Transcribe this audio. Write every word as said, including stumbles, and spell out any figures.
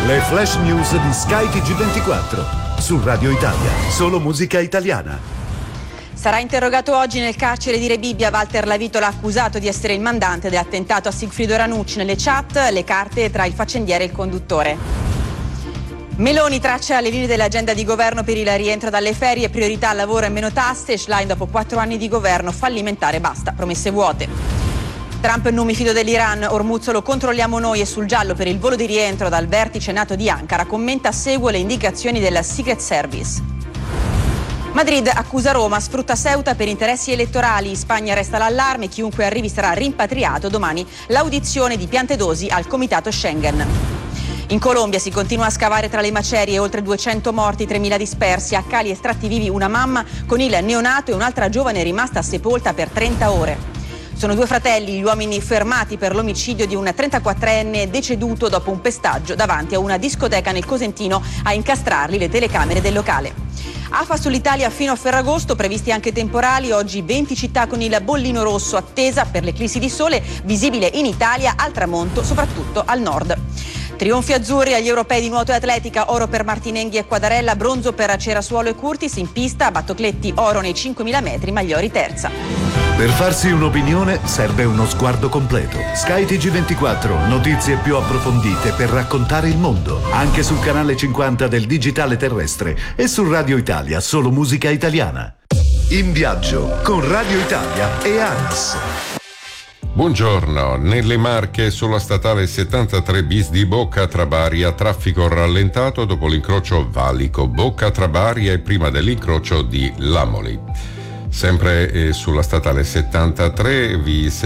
Le flash news di Sky T G ventiquattro. Su Radio Italia, solo musica italiana. Sarà interrogato oggi nel carcere di Rebibbia Walter Lavitola, accusato di essere il mandante dell'attentato a Sigfrido Ranucci. Nelle chat le carte tra il faccendiere e il conduttore. Meloni traccia le linee dell'agenda di governo per il rientro dalle ferie, priorità al lavoro e meno tasse. Schlein dopo quattro anni di governo fallimentare, basta, promesse vuote. Trump non mi fido dell'Iran, Ormuzzo lo controlliamo noi e sul giallo per il volo di rientro dal vertice NATO di Ankara, commenta seguo le indicazioni della Secret Service. Madrid accusa Roma, sfrutta Ceuta per interessi elettorali, Spagna resta l'allarme, chiunque arrivi sarà rimpatriato, domani l'audizione di Piantedosi al Comitato Schengen. In Colombia si continua a scavare tra le macerie, oltre duecento morti, tremila dispersi, a cali estratti vivi una mamma con il neonato e un'altra giovane rimasta sepolta per trenta ore. Sono due fratelli gli uomini fermati per l'omicidio di un trentaquattrenne deceduto dopo un pestaggio davanti a una discoteca nel Cosentino, a incastrarli le telecamere del locale. Afa sull'Italia fino a Ferragosto, previsti anche temporali, oggi venti città con il bollino rosso, attesa per l'eclissi di sole, visibile in Italia al tramonto, soprattutto al nord. Trionfi azzurri agli europei di nuoto e atletica, oro per Martinenghi e Quadarella, bronzo per Cerasuolo e Curtis, in pista Battocletti oro nei cinquemila metri, Magliori terza. Per farsi un'opinione serve uno sguardo completo. Sky T G ventiquattro, notizie più approfondite per raccontare il mondo, anche sul canale cinquanta del digitale terrestre e su Radio Italia, solo musica italiana. In viaggio con Radio Italia e ANAS. Buongiorno, nelle Marche sulla statale settantatré bis di Bocca Trabaria, traffico rallentato dopo l'incrocio valico Bocca Trabaria e prima dell'incrocio di Lamoli. Sempre eh, sulla statale settantatré vi